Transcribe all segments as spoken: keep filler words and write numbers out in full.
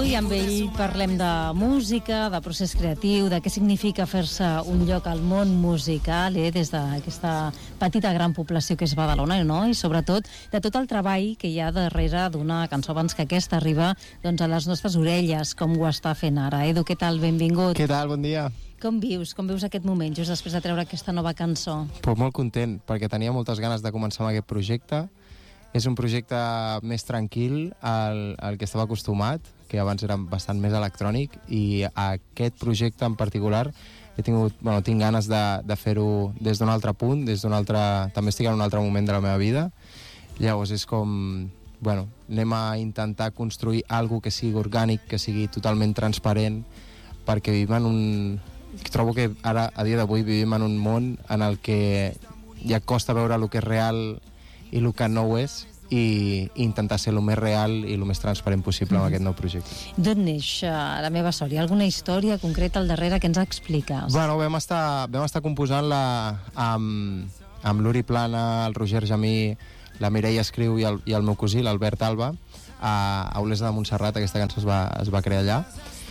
Avui amb ell parlem de música, de procés creatiu, de què significa fer-se un lloc al món musical, eh, des d'aquesta petita gran població que és Badalona, no? I sobretot de tot el treball que hi ha darrere d'una cançó abans que aquesta arriba doncs, a les nostres orelles, com ho està fent ara. Edu, què tal? Benvingut. Què tal? Bon dia. Com vius? Com vius aquest moment, just després de treure aquesta nova cançó? Pues molt content, perquè tenia moltes ganes de començar amb aquest projecte. És un projecte més tranquil al, al que estava acostumat, que abans era bastant més electrònic, i aquest projecte en particular he tingut, bueno, tinc ganes de, de fer-ho des d'un altre punt, des d'un altre... també estic en un altre moment de la meva vida. Llavors és com... bueno, anem a intentar construir alguna que sigui orgànic, que sigui totalment transparent, perquè vivim en un... trobo que ara, a dia d'avui, vivim en un món en el que ja costa veure el que és real i el que no ho és, i intentar ser el més real i el més transparent possible amb aquest nou projecte. D'on neix uh, la meva sort? Hi ha alguna història concreta al darrere que ens expliques? Bueno, vam estar, vam estar composant-la amb, amb l'Uri Plana, el Roger Jamí, la Mireia Escriu i el, i el meu cosí, l'Albert Alba, a, a Olesa de Montserrat. Aquesta cançó es va, es va crear allà.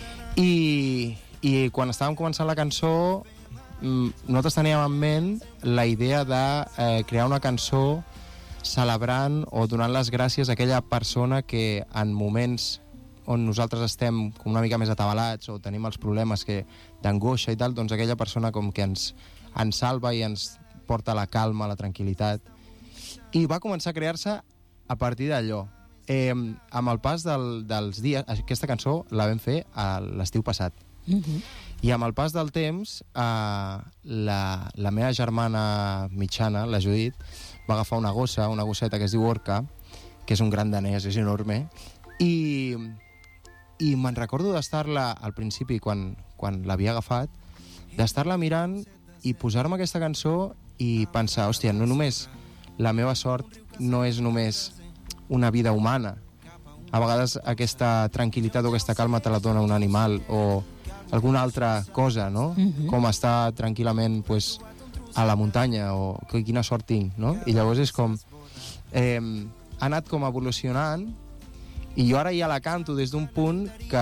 I, i quan estàvem començant la cançó, nosaltres teníem en ment la idea de eh, crear una cançó celebrant o donant les gràcies a aquella persona que en moments on nosaltres estem com una mica més atabalats o tenim els problemes que d'angoixa i tal, doncs aquella persona com que ens, ens salva i ens porta la calma, la tranquil·litat. I va començar a crear-se a partir d'allò. Eh, amb el pas del, dels dies, aquesta cançó la vam fer a l'estiu passat. Uh-huh. I amb el pas del temps, eh, la, la meva germana mitjana, la Judit, va agafar una gossa, una gosseta que es diu Orca, que és un gran danès, és enorme, i, i me'n recordo d'estar-la, al principi, quan, quan l'havia agafat, d'estar-la mirant i posar-me aquesta cançó i pensar, hòstia, no només la meva sort no és només una vida humana. A vegades aquesta tranquil·litat o aquesta calma te la dona un animal o alguna altra cosa, no? Uh-huh. Com estar tranquil·lament, pues, a la muntanya, o quina sort tinc, no? I llavors és com... Eh, ha anat com evolucionant i jo ara ja la canto des d'un punt que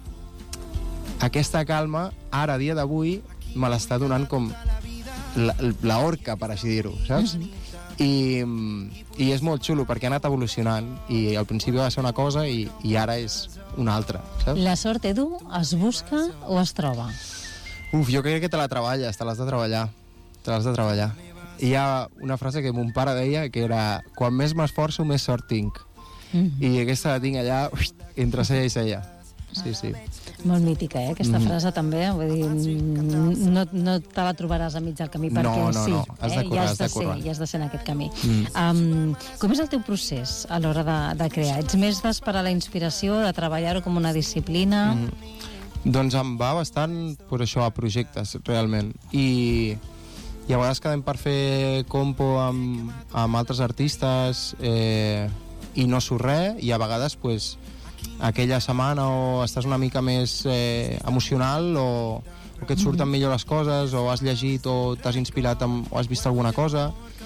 aquesta calma, ara, a dia d'avui, me l'està donant com la, la orca, per així dir-ho, saps? Mm-hmm. I, i és molt xulo perquè ha anat evolucionant i al principi va ser una cosa i, i ara és una altra, saps? La sort, Edu, es busca o es troba? Uf, jo crec que te la treballes, te l'has de treballar. Te l'has de treballar. Hi ha una frase que mon pare deia que era quan més m'esforço, més sort tinc. Mm-hmm. I aquesta la tinc allà, ui, entre cella i cella. Sí, sí. Molt mítica, eh, aquesta mm. frase també. Vull dir, no, no te la trobaràs a mig del camí perquè no, no, sí, no. Has de currar, eh, has has de de currar. ser, i has de ser en aquest camí. Mm. Um, com és el teu procés a l'hora de, de crear? Ets més d'esperar la inspiració, de treballar-ho com una disciplina? Mm. Doncs em va bastant per això a projectes, realment. I... i a vegades quedem per fer compo amb, amb altres artistes eh, i no surt res, i a vegades pues, aquella setmana o estàs una mica més eh, emocional o, o que et surten mm-hmm. millor les coses o has llegit o t'has inspirat amb, o has vist alguna cosa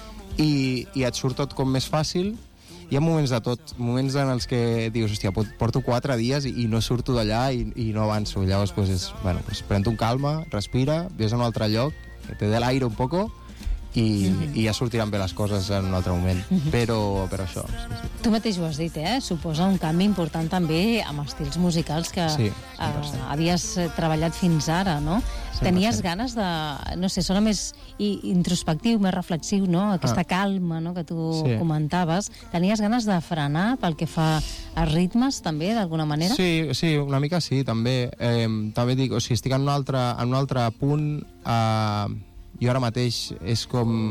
i, i et surt tot com més fàcil. Hi ha moments de tot, moments en els que dius, hòstia, porto quatre dies i, i no surto d'allà i, i no avanço. Llavors pues, és, bueno, pues, pren-te un calma, respira, ves a un altre lloc, que te dé l'aire un poco i, mm-hmm. i ja sortiran bé les coses en un altre moment. Mm-hmm. Però, però això... Sí, sí. Tu mateix ho has dit, eh? Suposa un canvi important també amb estils musicals que sí, eh, havies treballat fins ara, no? cent per cent. Tenies ganes de... no sé, sona més introspectiu, més reflexiu, no? Aquesta ah. calma, no?, que tu sí. comentaves. Tenies ganes de frenar pel que fa a ritmes, també, d'alguna manera? Sí, sí, una mica sí, també. Eh, també dic, o sigui, estic en un altre, en un altre punt... Eh, jo ara mateix és com...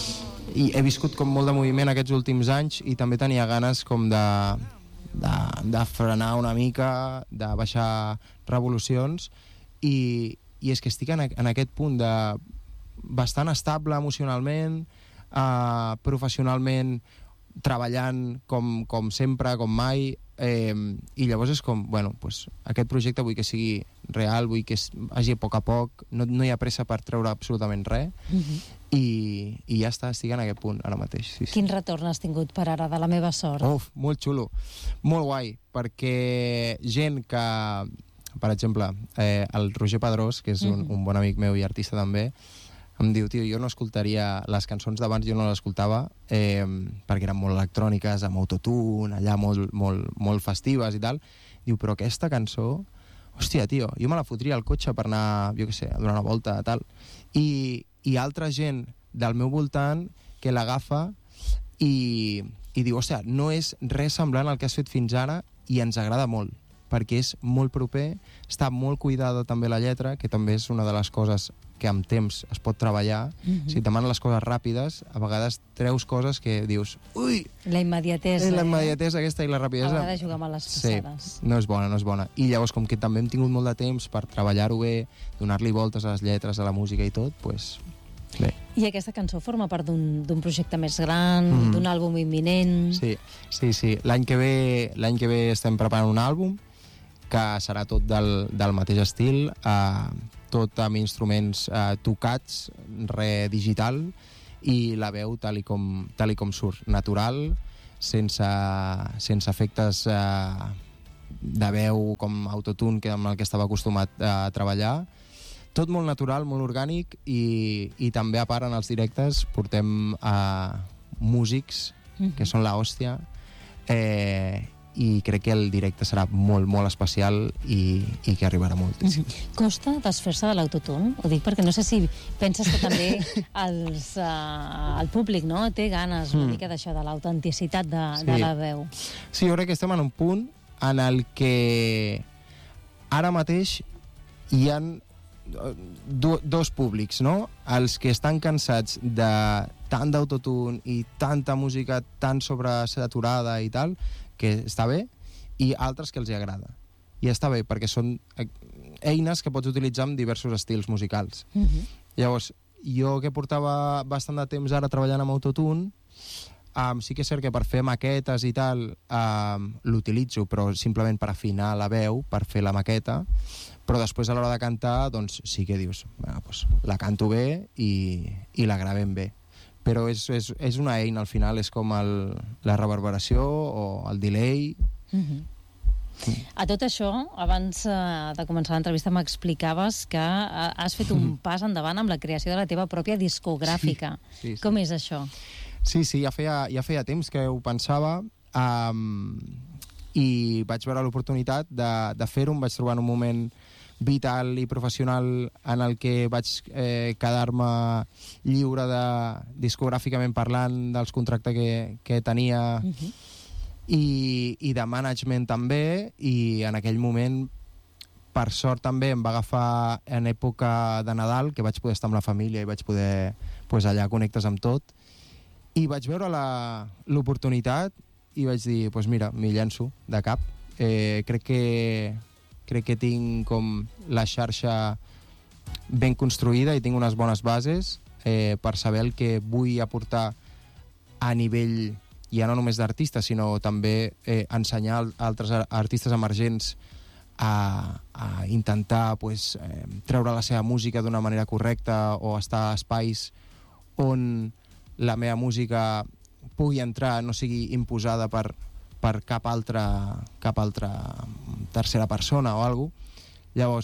i he viscut com molt de moviment aquests últims anys i també tenia ganes com de, de, de frenar una mica, de baixar revolucions i, i és que estic en, en aquest punt de bastant estable emocionalment, eh, professionalment, treballant com, com sempre, com mai, eh, i llavors és com, bueno, pues, aquest projecte vull que sigui real, vull que es, hagi a poc a poc, no, no hi ha pressa per treure absolutament res, uh-huh. i, i ja està, estic en aquest punt ara mateix. Sí, sí. Quin retorn has tingut per ara de La meva sort? Uf, molt xulo, molt guai, perquè gent que, per exemple, eh, el Roger Pedrós, que és un, uh-huh. un bon amic meu i artista també, em diu, tio, jo no escoltaria les cançons d'abans, jo no les escoltava eh, perquè eren molt electròniques, amb autotune, allà molt, molt, molt festives i tal. Diu, però aquesta cançó, hòstia, tio, jo me la fotria al cotxe per anar, jo què sé, a donar una volta, tal. I, i altra gent del meu voltant que l'agafa i, i diu, hòstia, no és res semblant al que has fet fins ara i ens agrada molt, perquè és molt proper, està molt cuidada també la lletra, que també és una de les coses que amb temps es pot treballar. Mm-hmm. Si et demanen les coses ràpides, a vegades treus coses que dius, ui! La immediatesa. Eh, la immediatesa eh? aquesta i la rapidesa. A vegades juga amb les passades. Sí, no és bona, no és bona. I llavors, com que també hem tingut molt de temps per treballar-ho bé, donar-li voltes a les lletres, a la música i tot, doncs... Bé. I aquesta cançó forma part d'un projecte més gran, mm. d'un àlbum imminent... Sí, sí, sí. L'any que ve, l'any que ve estem preparant un àlbum que serà tot del, del mateix estil, eh, tot amb instruments eh, tocats, re digital, i la veu tal i com, tal i com surt, natural, sense, sense efectes eh, de veu com autotune, que amb el que estava acostumat a treballar. Tot molt natural, molt orgànic, i, i també a part en els directes portem eh, músics, mm-hmm. que són la hòstia, eh, i crec que el directe serà molt, molt especial i, i que arribarà moltíssim. Mm-hmm. Costa desfer-se de l'autotune? Ho dic perquè no sé si penses que també els, uh, el públic no té ganes una mm. mica d'això, de l'autenticitat de, sí. de la veu. Sí, jo crec que estem en un punt en el que ara mateix hi ha do, dos públics, no? Els que estan cansats de tant d'autotune i tanta música tan sobresaturada i tal, que està bé, i altres que els hi agrada. I està bé, perquè són eines que pots utilitzar amb diversos estils musicals. Mm-hmm. Llavors, jo que portava bastant de temps ara treballant amb autotune, um, sí que és cert que per fer maquetes i tal um, l'utilitzo, però simplement per afinar la veu, per fer la maqueta, però després a l'hora de cantar, doncs sí que dius, bueno, doncs, la canto bé i, i la gravem bé. Però és, és, és una eina, al final, és com el, la reverberació o el delay. Mm-hmm. Mm. A tot això, abans uh, de començar l'entrevista m'explicaves que uh, has fet un pas endavant amb la creació de la teva pròpia discogràfica. Sí, sí, sí. Com és això? Sí, sí, ja feia, ja feia temps que ho pensava, um, i vaig veure l'oportunitat de, de fer-ho, em vaig trobar en un moment vital i professional en el que vaig eh, quedar-me lliure de, discogràficament parlant, dels contractes que, que tenia, uh-huh. i, i de management també, i en aquell moment, per sort també, em va agafar en època de Nadal, que vaig poder estar amb la família i vaig poder, pues, allà connectes amb tot, i vaig veure l'oportunitat i vaig dir, pues mira, m'hi llenço de cap. Eh, crec que crec que tinc com la xarxa ben construïda i tinc unes bones bases eh, per saber el que vull aportar a nivell, ja no només d'artistes, sinó també eh, ensenyar a altres artistes emergents a, a intentar pues, eh, treure la seva música d'una manera correcta o estar a espais on la meva música pugui entrar, no sigui imposada per per cap altra, cap altra tercera persona o alguna cosa. Llavors,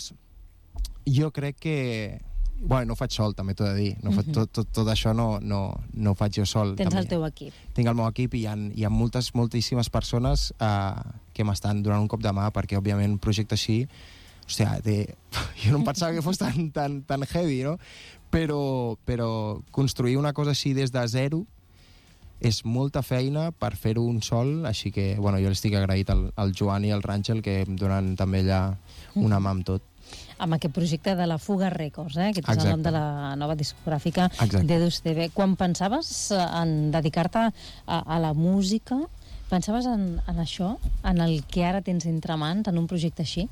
jo crec que... Bueno, no ho faig sol, també t'ho he de dir. No mm-hmm. tot, tot, tot això no, no, no ho faig jo sol. Tens també. El teu equip. Tinc el meu equip i hi ha, hi ha moltes, moltíssimes persones eh, que m'estan donant un cop de mà, perquè, òbviament, un projecte així... Hòstia, té... jo no em pensava que fos tan, tan, tan heavy, no? Però, però construir una cosa així des de zero és molta feina per fer-ho un sol, així que, bueno, jo l'estic agraït al, al Joan i al Ràngel, que em donen també allà una mà amb tot. Amb aquest projecte de la Fuga Records, eh? que és el nom de la nova discogràfica d'Edus T V. Quan pensaves en dedicar-te a, a la música, pensaves en, en això, en el que ara tens entre mans, en un projecte així?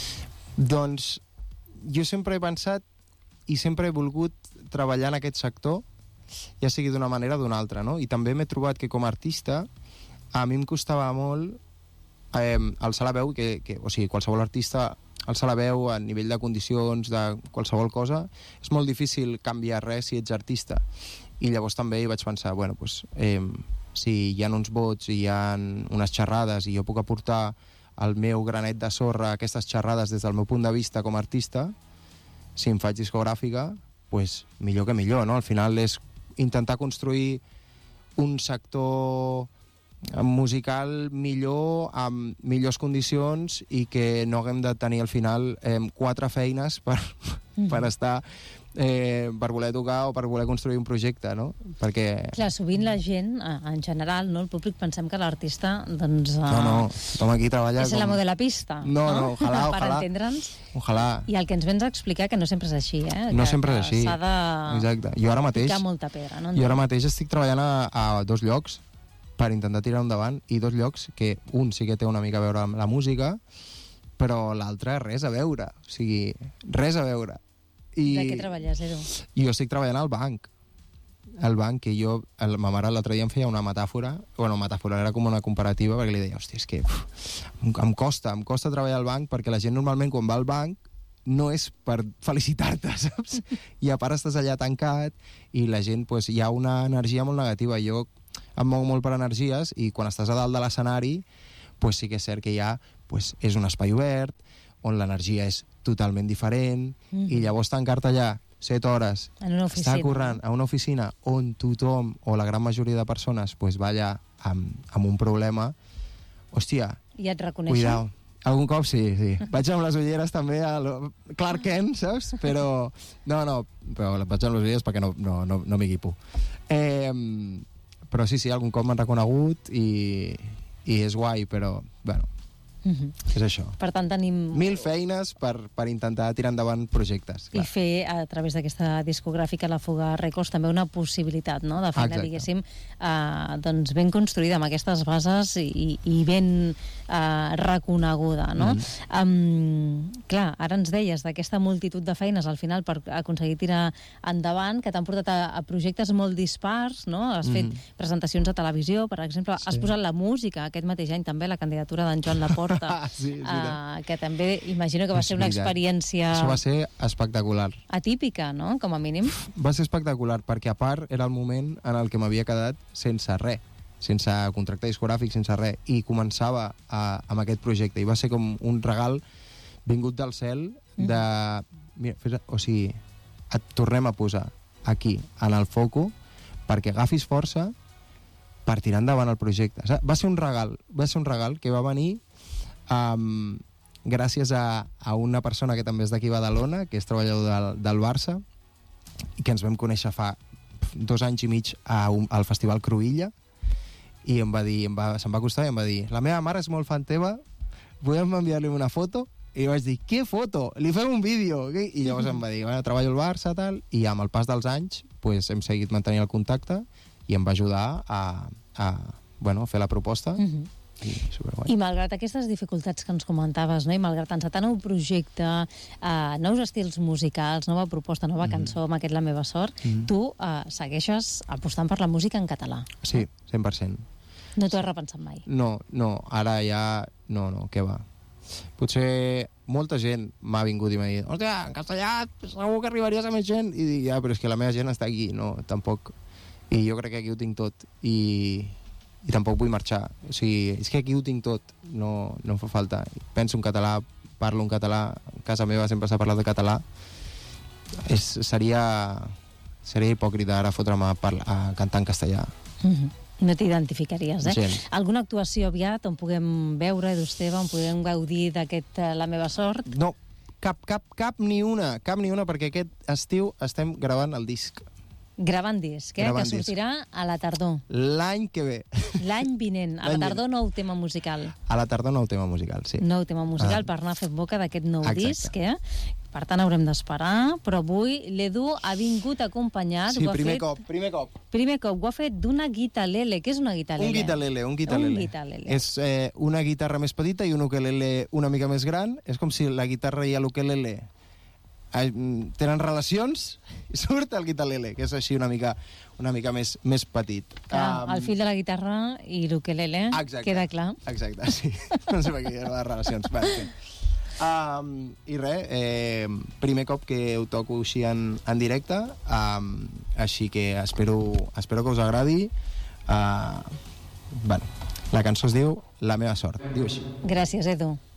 Doncs jo sempre he pensat i sempre he volgut treballar en aquest sector, ja sigui d'una manera o d'una altra, no? I també m'he trobat que com a artista a mi em costava molt eh, alçar la veu, que, que, o sigui, qualsevol artista alçar la veu a nivell de condicions, de qualsevol cosa, és molt difícil canviar res si ets artista. I llavors també hi vaig pensar, bueno, doncs, eh, si hi ha uns vots i hi ha unes xerrades i jo puc aportar el meu granet de sorra a aquestes xerrades des del meu punt de vista com a artista, si em faig discogràfica, pues, millor que millor, no? Al final és intentar construir un sector musical millor, amb millors condicions i que no haguem de tenir al final eh, quatre feines per, mm. per estar eh, per voler tocar o per voler construir un projecte, no? Perquè... Clar, sovint la gent, en general, no, el públic, pensem que l'artista, doncs... No, no, tothom aquí treballa és com... l'amo de la pista. No, no, no ojalà, per ojalà. entendre'ns. Ojalà. I el que ens vens a explicar que no sempre és així, eh? No que, sempre és així. S'ha de... Exacte. Jo ara mateix... picar molta pedra, no? Jo ara mateix estic treballant a, a dos llocs per intentar tirar endavant, i dos llocs que un sí que té una mica a veure amb la música, però l'altre res a veure. O sigui, res a veure. I de què treballes, Edu? Jo estic treballant al banc. Al banc, que jo... El, ma mare l'altre dia em feia una metàfora, bueno, metàfora, era com una comparativa, perquè li deia, hòstia, és que uf, em, em costa, em costa treballar al banc, perquè la gent normalment quan va al banc no és per felicitar-te, saps? I a part estàs allà tancat i la gent, pues, hi ha una energia molt negativa. Jo em mou molt per energies i quan estàs a dalt de l'escenari, pues, sí que és cert que hi ha, pues, és un espai obert, on l'energia és totalment diferent, mm. i llavors tancar-te allà set hores, en una oficina, estar corrent a una oficina on tothom, o la gran majoria de persones, pues, va allà amb, amb un problema, hòstia, i et reconeixen? Cuidao. Algun cop sí, sí. Vaig amb les ulleres també a Clark Kent, saps? Però, no, no, però vaig amb les ulleres perquè no, no, no, no m'equipo. Eh, però sí, sí, algun cop m'han reconegut i, i és guai, però, bueno, Uh-huh. és això. Per tant, tenim... Mil feines per, per intentar tirar endavant projectes. Clar. I fer, a través d'aquesta discogràfica, la Fuga Records, també una possibilitat, no?, de feina, exacte, diguéssim, eh, doncs ben construïda, amb aquestes bases i, i ben eh, reconeguda, no? Mm. Um, clar, ara ens deies d'aquesta multitud de feines, al final, per aconseguir tirar endavant, que t'han portat a, a projectes molt dispars, no? Has fet mm. presentacions a televisió, per exemple, sí. Has posat la música aquest mateix any, també, la candidatura d'en Joan Laporta, sí, uh, que també imagino que va ser una experiència... Això va ser espectacular. Atípica, no?, com a mínim. Va ser espectacular, perquè a part era el moment en el que m'havia quedat sense res, sense contracte discogràfic, sense res, i començava a, amb aquest projecte, i va ser com un regal vingut del cel de... Mira, fes, o sigui, et tornem a posar aquí, en el foco, perquè agafis força per tirar endavant el projecte. Va ser un regal, va ser un regal que va venir Um, gràcies a, a una persona que també és d'aquí a Badalona, que és treballador del, del Barça, i que ens vam conèixer fa dos anys i mig a un, al Festival Cruïlla, i em va dir, em va, se'm va acostar i em va dir, la meva mare és molt fan teva, podem enviar-li una foto? I vaig dir, què foto? Li fem un vídeo! I llavors em va dir, bueno, treballo al Barça, tal, i amb el pas dels anys pues, hem seguit mantenint el contacte i em va ajudar a, a bueno, fer la proposta. Uh-huh. I, I malgrat aquestes dificultats que ens comentaves, no? I malgrat encetar nou projecte, eh, nous estils musicals, nova proposta, nova mm. cançó, amb aquest La meva sort, mm. tu eh, segueixes apostant per la música en català. Sí, cent per cent. No t'ho has repensat mai? No, no, ara ja... No, no, què va? Potser molta gent m'ha vingut i m'ha dit, hòstia, en castellà segur que arribaries a més gent. I dic, ja, però és que la meva gent està aquí, no, tampoc. I jo crec que aquí ho tinc tot. I... i tampoc vull marxar, o sigui, és que aquí ho tinc tot, no, no em fa falta. Penso en català, parlo en català, a casa meva sempre s'ha parlat de català. És, seria, seria hipòcrita ara fotre'm a, parlar, a cantar en castellà. Mm-hmm. No t'identificaries, eh? Gent. Alguna actuació aviat on puguem veure, Edu Esteve, on puguem gaudir d'aquest La meva sort? No, cap, cap, cap ni una, cap ni una, perquè aquest estiu estem gravant el disc. Gravant disc, eh? Gravant que sortirà disc. A la tardor. L'any que ve. L'any vinent. A la tardor, nou tema musical. A la tardor, nou tema musical, sí. Nou tema musical ah. per anar fent boca d'aquest nou Exacte. disc, eh? Per tant, haurem d'esperar, però avui l'Edu ha vingut acompanyat... Sí, primer fet... cop, primer cop. Primer cop, ho ha fet d'una guitarlele. Què és una guitarlele? Un guitarlele, un guitarlele. Un guitarlele. És eh, una guitarra més petita i un ukelele una mica més gran. És com si la guitarra i l'ukelele tenen relacions i surt el guitarlele, que és així una mica, una mica més, més petit. Clar, um, el fill de la guitarra i l'ukelele, queda clar. Exacte, sí. No sé per què hi ha les relacions. Va, sí. um, I res, eh, primer cop que ho toco així en, en directe, um, així que espero, espero que us agradi. Uh, bueno, la cançó es diu La meva sort, diu així. Gràcies, Edu.